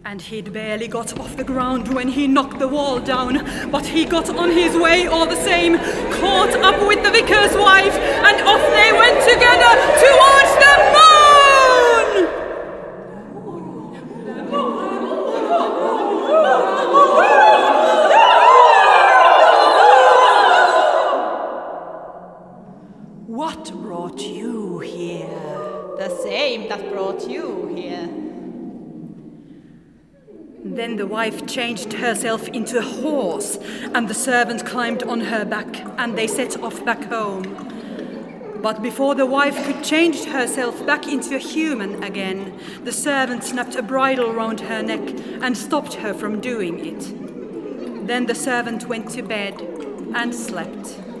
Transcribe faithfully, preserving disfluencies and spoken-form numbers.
And he'd barely got off the ground when he knocked the wall down, but he got on his way all the same, caught up with the vicar's wife, and off they went together towards the moon! What brought you here? The same that brought you here. Then the wife changed herself into a horse, and the servant climbed on her back, and they set off back home. But before the wife could change herself back into a human again, the servant snapped a bridle round her neck and stopped her from doing it. Then the servant went to bed and slept.